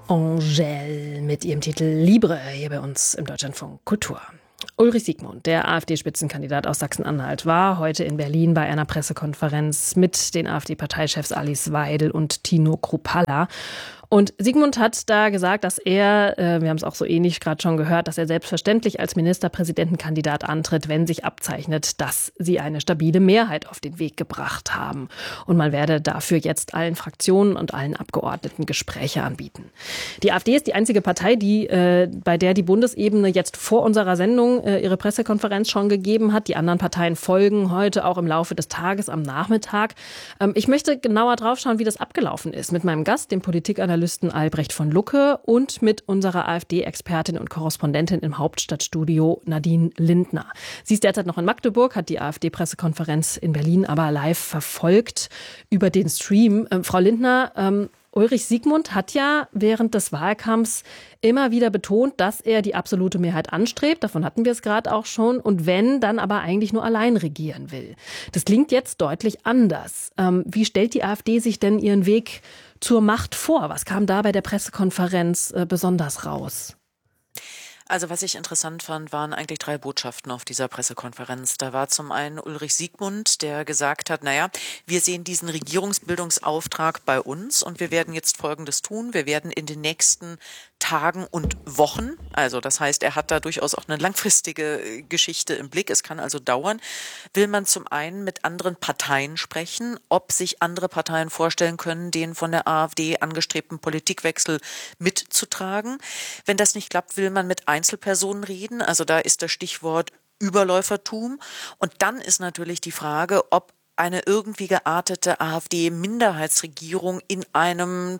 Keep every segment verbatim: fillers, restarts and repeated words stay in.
Angèle mit ihrem Titel Libre hier bei uns im Deutschlandfunk Kultur. Ulrich Siegmund, der AfD-Spitzenkandidat aus Sachsen-Anhalt, war heute in Berlin bei einer Pressekonferenz mit den AfD-Parteichefs Alice Weidel und Tino Kruppalla. Und Siegmund hat da gesagt, dass er, äh, wir haben es auch so ähnlich gerade schon gehört, dass er selbstverständlich als Ministerpräsidentenkandidat antritt, wenn sich abzeichnet, dass sie eine stabile Mehrheit auf den Weg gebracht haben. Und man werde dafür jetzt allen Fraktionen und allen Abgeordneten Gespräche anbieten. Die AfD ist die einzige Partei, die, äh, bei der die Bundesebene jetzt vor unserer Sendung äh, ihre Pressekonferenz schon gegeben hat. Die anderen Parteien folgen heute auch im Laufe des Tages am Nachmittag. Ähm, ich möchte genauer drauf schauen, wie das abgelaufen ist mit meinem Gast, dem Politikanalysten Albrecht von Lucke, und mit unserer AfD-Expertin und Korrespondentin im Hauptstadtstudio Nadine Lindner. Sie ist derzeit noch in Magdeburg, hat die AfD-Pressekonferenz in Berlin aber live verfolgt über den Stream. Ähm, Frau Lindner, ähm, Ulrich Siegmund hat ja während des Wahlkampfs immer wieder betont, dass er die absolute Mehrheit anstrebt. Davon hatten wir es gerade auch schon. Und wenn, dann aber eigentlich nur allein regieren will. Das klingt jetzt deutlich anders. Ähm, wie stellt die AfD sich denn ihren Weg zur Macht vor? Was kam da bei der Pressekonferenz äh, besonders raus? Also was ich interessant fand, waren eigentlich drei Botschaften auf dieser Pressekonferenz. Da war zum einen Ulrich Siegmund, der gesagt hat, naja, wir sehen diesen Regierungsbildungsauftrag bei uns und wir werden jetzt Folgendes tun. Wir werden in den nächsten Tagen und Wochen, also das heißt, er hat da durchaus auch eine langfristige Geschichte im Blick, es kann also dauern, will man zum einen mit anderen Parteien sprechen, ob sich andere Parteien vorstellen können, den von der AfD angestrebten Politikwechsel mitzutragen. Wenn das nicht klappt, will man mit Einzelpersonen reden, also da ist das Stichwort Überläufertum. Und dann ist natürlich die Frage, ob eine irgendwie geartete AfD-Minderheitsregierung in einem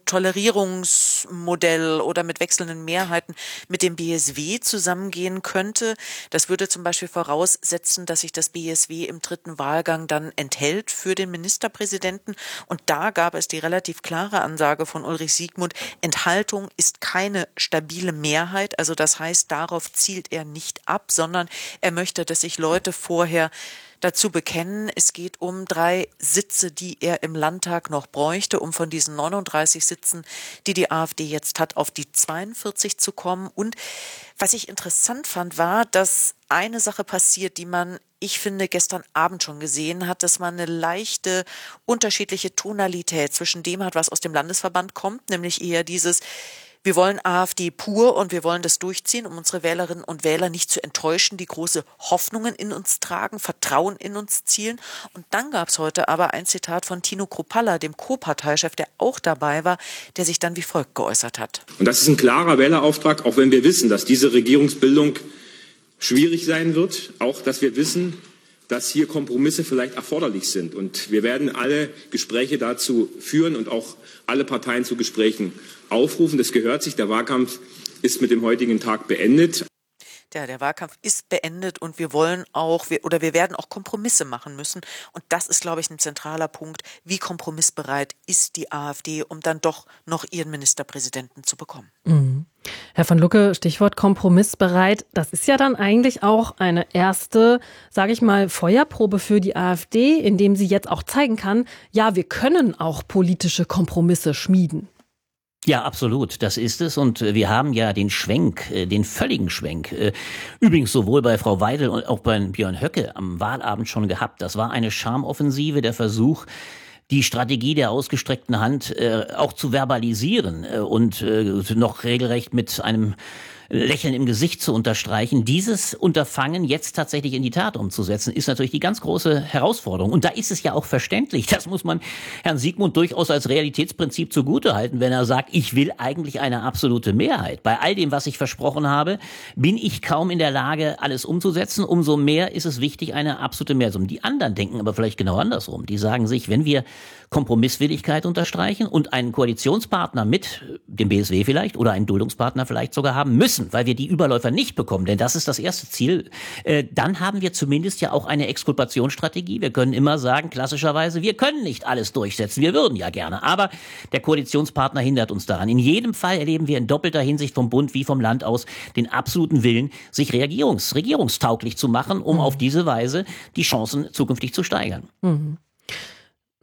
Tolerierungsmodell oder mit wechselnden Mehrheiten mit dem B S W zusammengehen könnte. Das würde zum Beispiel voraussetzen, dass sich das B S W im dritten Wahlgang dann enthält für den Ministerpräsidenten. Und da gab es die relativ klare Ansage von Ulrich Siegmund, Enthaltung ist keine stabile Mehrheit. Also das heißt, darauf zielt er nicht ab, sondern er möchte, dass sich Leute vorher dazu bekennen, es geht um drei Sitze, die er im Landtag noch bräuchte, um von diesen neununddreißig Sitzen, die die AfD jetzt hat, auf die zweiundvierzig zu kommen. Und was ich interessant fand, war, dass eine Sache passiert, die man, ich finde, gestern Abend schon gesehen hat, dass man eine leichte unterschiedliche Tonalität zwischen dem hat, was aus dem Landesverband kommt, nämlich eher dieses: Wir wollen AfD pur und wir wollen das durchziehen, um unsere Wählerinnen und Wähler nicht zu enttäuschen, die große Hoffnungen in uns tragen, Vertrauen in uns zielen. Und dann gab es heute aber ein Zitat von Tino Kruppalla, dem Co-Parteichef, der auch dabei war, der sich dann wie folgt geäußert hat. Und das ist ein klarer Wählerauftrag, auch wenn wir wissen, dass diese Regierungsbildung schwierig sein wird, auch dass wir wissen, dass hier Kompromisse vielleicht erforderlich sind. Und wir werden alle Gespräche dazu führen und auch alle Parteien zu Gesprächen aufrufen. Das gehört sich. Der Wahlkampf ist mit dem heutigen Tag beendet. Ja, der Wahlkampf ist beendet und wir wollen auch, wir, oder wir werden auch Kompromisse machen müssen. Und das ist, glaube ich, ein zentraler Punkt. Wie kompromissbereit ist die AfD, um dann doch noch ihren Ministerpräsidenten zu bekommen? Mhm. Herr von Lucke, Stichwort kompromissbereit. Das ist ja dann eigentlich auch eine erste, sage ich mal, Feuerprobe für die AfD, indem sie jetzt auch zeigen kann, ja, wir können auch politische Kompromisse schmieden. Ja, absolut, das ist es. Und wir haben ja den Schwenk, den völligen Schwenk, übrigens sowohl bei Frau Weidel und auch bei Björn Höcke am Wahlabend schon gehabt. Das war eine Charmoffensive, der Versuch, die Strategie der ausgestreckten Hand äh, auch zu verbalisieren äh, und äh, noch regelrecht mit einem Lächeln im Gesicht zu unterstreichen. Dieses Unterfangen jetzt tatsächlich in die Tat umzusetzen, ist natürlich die ganz große Herausforderung. Und da ist es ja auch verständlich. Das muss man Herrn Siegmund durchaus als Realitätsprinzip zugutehalten, wenn er sagt, ich will eigentlich eine absolute Mehrheit. Bei all dem, was ich versprochen habe, bin ich kaum in der Lage, alles umzusetzen. Umso mehr ist es wichtig, eine absolute Mehrheit. Die anderen denken aber vielleicht genau andersrum. Die sagen sich, wenn wir Kompromisswilligkeit unterstreichen und einen Koalitionspartner mit dem B S W vielleicht oder einen Duldungspartner vielleicht sogar haben müssen, weil wir die Überläufer nicht bekommen, denn das ist das erste Ziel, äh, dann haben wir zumindest ja auch eine Exkulpationsstrategie. Wir können immer sagen, klassischerweise, wir können nicht alles durchsetzen, wir würden ja gerne, aber der Koalitionspartner hindert uns daran. In jedem Fall erleben wir in doppelter Hinsicht vom Bund wie vom Land aus den absoluten Willen, sich regierungs- regierungstauglich zu machen, um mhm. auf diese Weise die Chancen zukünftig zu steigern. Mhm.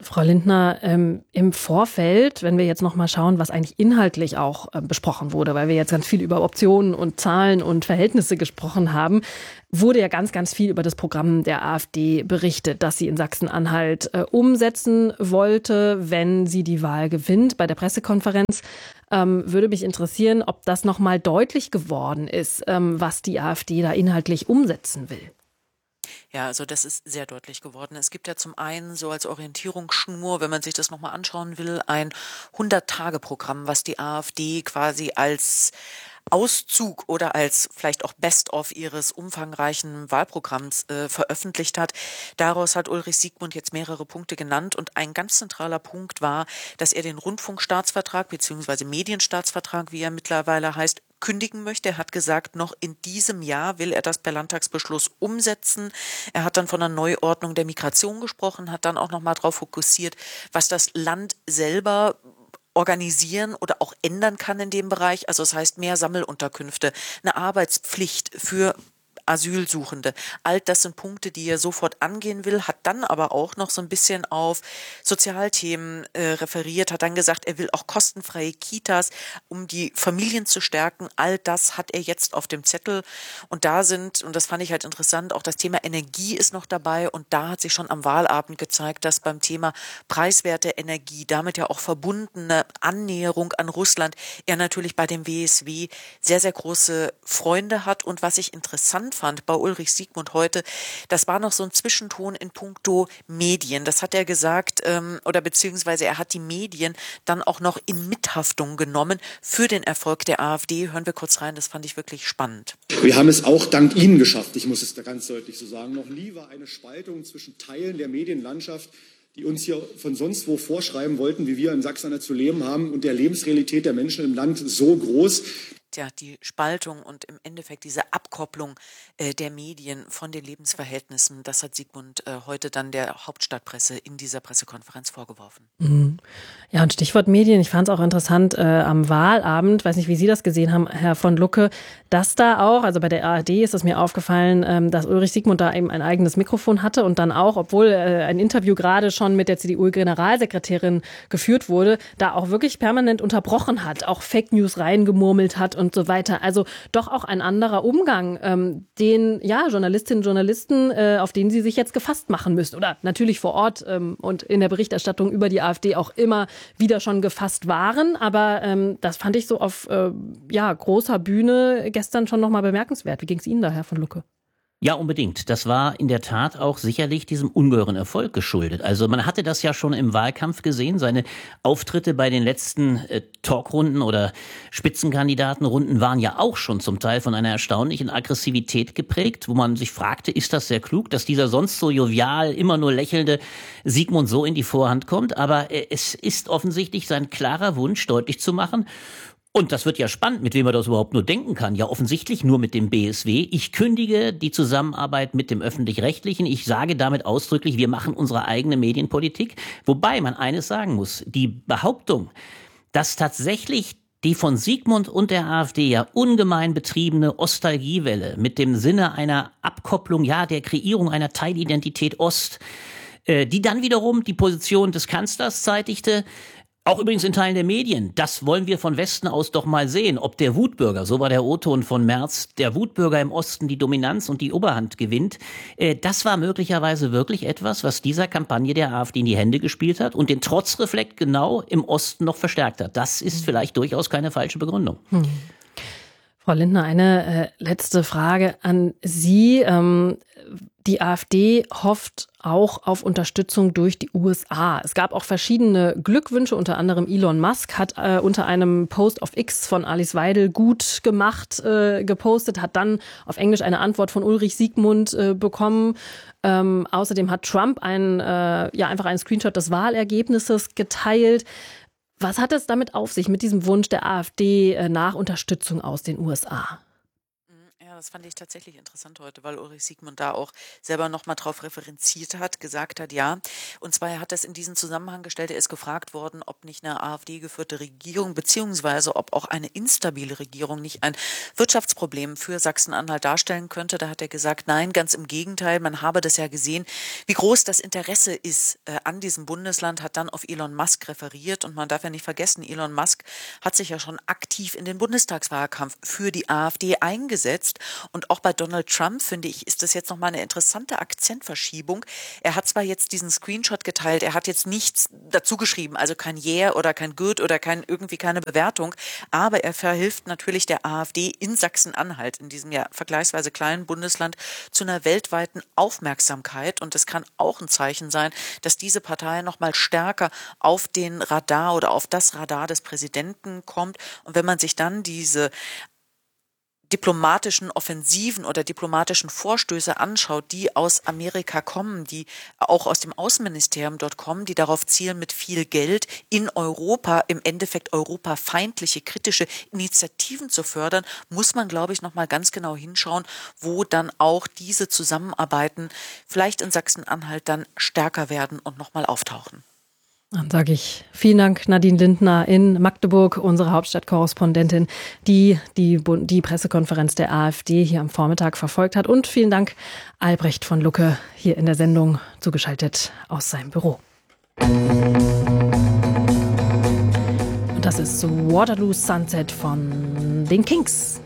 Frau Lindner, ähm, im Vorfeld, wenn wir jetzt noch mal schauen, was eigentlich inhaltlich auch äh, besprochen wurde, weil wir jetzt ganz viel über Optionen und Zahlen und Verhältnisse gesprochen haben, wurde ja ganz, ganz viel über das Programm der AfD berichtet, das sie in Sachsen-Anhalt äh, umsetzen wollte, wenn sie die Wahl gewinnt. Bei der Pressekonferenz ähm, würde mich interessieren, ob das noch mal deutlich geworden ist, ähm, was die AfD da inhaltlich umsetzen will. Ja, also das ist sehr deutlich geworden. Es gibt ja zum einen so als Orientierungsschnur, wenn man sich das nochmal anschauen will, ein hundert-Tage-Programm, was die AfD quasi als Auszug oder als vielleicht auch Best-of ihres umfangreichen Wahlprogramms äh, veröffentlicht hat. Daraus hat Ulrich Siegmund jetzt mehrere Punkte genannt und ein ganz zentraler Punkt war, dass er den Rundfunkstaatsvertrag bzw. Medienstaatsvertrag, wie er mittlerweile heißt, kündigen möchte. Er hat gesagt, noch in diesem Jahr will er das per Landtagsbeschluss umsetzen. Er hat dann von einer Neuordnung der Migration gesprochen, hat dann auch noch mal darauf fokussiert, was das Land selber organisieren oder auch ändern kann in dem Bereich. Also das heißt mehr Sammelunterkünfte, eine Arbeitspflicht für Asylsuchende. All das sind Punkte, die er sofort angehen will, hat dann aber auch noch so ein bisschen auf Sozialthemen äh, referiert, hat dann gesagt, er will auch kostenfreie Kitas, um die Familien zu stärken. All das hat er jetzt auf dem Zettel. Und da sind, und das fand ich halt interessant, auch das Thema Energie ist noch dabei. Und da hat sich schon am Wahlabend gezeigt, dass beim Thema preiswerte Energie, damit ja auch verbundene Annäherung an Russland, er natürlich bei dem W S W sehr, sehr große Freunde hat. Und was ich interessant fand bei Ulrich Siegmund heute, das war noch so ein Zwischenton in puncto Medien. Das hat er gesagt, ähm, oder beziehungsweise er hat die Medien dann auch noch in Mithaftung genommen für den Erfolg der AfD. Hören wir kurz rein, das fand ich wirklich spannend. Wir haben es auch dank Ihnen geschafft, ich muss es da ganz deutlich so sagen. Noch nie war eine Spaltung zwischen Teilen der Medienlandschaft, die uns hier von sonst wo vorschreiben wollten, wie wir in Sachsen-Anhalt zu leben haben, und der Lebensrealität der Menschen im Land so groß. Ja, die Spaltung und im Endeffekt diese Abkopplung äh, der Medien von den Lebensverhältnissen, das hat Siegmund äh, heute dann der Hauptstadtpresse in dieser Pressekonferenz vorgeworfen. Mhm. Ja, und Stichwort Medien, ich fand es auch interessant äh, am Wahlabend, weiß nicht, wie Sie das gesehen haben, Herr von Lucke, dass da auch, also bei der ARD ist es mir aufgefallen, ähm, dass Ulrich Siegmund da eben ein eigenes Mikrofon hatte und dann auch, obwohl äh, ein Interview gerade schon mit der C D U-Generalsekretärin geführt wurde, da auch wirklich permanent unterbrochen hat, auch Fake News reingemurmelt hat und so weiter. Also doch auch ein anderer Umgang, ähm, den ja Journalistinnen und Journalisten, äh, auf den sie sich jetzt gefasst machen müssen. Oder natürlich vor Ort ähm, und in der Berichterstattung über die AfD auch immer wieder schon gefasst waren. Aber ähm, das fand ich so auf äh, ja, großer Bühne gestern schon nochmal bemerkenswert. Wie ging es Ihnen da, Herr von Lucke? Ja, unbedingt. Das war in der Tat auch sicherlich diesem ungeheuren Erfolg geschuldet. Also man hatte das ja schon im Wahlkampf gesehen. Seine Auftritte bei den letzten äh, Talkrunden oder Spitzenkandidatenrunden waren ja auch schon zum Teil von einer erstaunlichen Aggressivität geprägt, wo man sich fragte, ist das sehr klug, dass dieser sonst so jovial, immer nur lächelnde Siegmund so in die Vorhand kommt. Aber äh, es ist offensichtlich sein klarer Wunsch, deutlich zu machen, und das wird ja spannend, mit wem er das überhaupt nur denken kann. Ja, offensichtlich nur mit dem B S W. Ich kündige die Zusammenarbeit mit dem Öffentlich-Rechtlichen. Ich sage damit ausdrücklich, wir machen unsere eigene Medienpolitik. Wobei man eines sagen muss, die Behauptung, dass tatsächlich die von Siegmund und der AfD ja ungemein betriebene Ostalgiewelle mit dem Sinne einer Abkopplung, ja, der Kreierung einer Teilidentität Ost, äh, die dann wiederum die Position des Kanzlers zeitigte, auch übrigens in Teilen der Medien. Das wollen wir von Westen aus doch mal sehen, ob der Wutbürger, so war der O-Ton von Merz, der Wutbürger im Osten die Dominanz und die Oberhand gewinnt. Äh, das war möglicherweise wirklich etwas, was dieser Kampagne der AfD in die Hände gespielt hat und den Trotzreflex genau im Osten noch verstärkt hat. Das ist vielleicht durchaus keine falsche Begründung. Hm. Frau Lindner, eine äh, letzte Frage an Sie. Ähm, die AfD hofft auch auf Unterstützung durch die U S A. Es gab auch verschiedene Glückwünsche, unter anderem Elon Musk hat äh, unter einem Post auf X von Alice Weidel gut gemacht äh, gepostet, hat dann auf Englisch eine Antwort von Ulrich Siegmund äh, bekommen. Ähm, außerdem hat Trump ein, äh, ja, einfach einen Screenshot des Wahlergebnisses geteilt. Was hat es damit auf sich, mit diesem Wunsch der AfD nach Unterstützung aus den U S A? das fand ich tatsächlich interessant heute, weil Ulrich Siegmund da auch selber nochmal drauf referenziert hat, gesagt hat, ja. Und zwar, er hat das in diesen Zusammenhang gestellt, er ist gefragt worden, ob nicht eine AfD-geführte Regierung, beziehungsweise ob auch eine instabile Regierung nicht ein Wirtschaftsproblem für Sachsen-Anhalt darstellen könnte. Da hat er gesagt, nein, ganz im Gegenteil, man habe das ja gesehen, wie groß das Interesse ist äh, an diesem Bundesland, hat dann auf Elon Musk referiert. Und man darf ja nicht vergessen, Elon Musk hat sich ja schon aktiv in den Bundestagswahlkampf für die AfD eingesetzt. Und auch bei Donald Trump, finde ich, ist das jetzt nochmal eine interessante Akzentverschiebung. Er hat zwar jetzt diesen Screenshot geteilt, er hat jetzt nichts dazu geschrieben, also kein Yeah oder kein Good oder kein, irgendwie keine Bewertung, aber er verhilft natürlich der AfD in Sachsen-Anhalt, in diesem ja vergleichsweise kleinen Bundesland, zu einer weltweiten Aufmerksamkeit. Und es kann auch ein Zeichen sein, dass diese Partei nochmal stärker auf den Radar oder auf das Radar des Präsidenten kommt. Und wenn man sich dann diese diplomatischen Offensiven oder diplomatischen Vorstöße anschaut, die aus Amerika kommen, die auch aus dem Außenministerium dort kommen, die darauf zielen, mit viel Geld in Europa im Endeffekt europafeindliche, kritische Initiativen zu fördern, muss man, glaube ich, noch mal ganz genau hinschauen, wo dann auch diese Zusammenarbeiten vielleicht in Sachsen-Anhalt dann stärker werden und noch mal auftauchen. Dann sage ich vielen Dank, Nadine Lindner in Magdeburg, unsere Hauptstadtkorrespondentin, die, die die Pressekonferenz der AfD hier am Vormittag verfolgt hat. Und vielen Dank, Albrecht von Lucke, hier in der Sendung zugeschaltet aus seinem Büro. Und das ist Waterloo Sunset von den Kinks.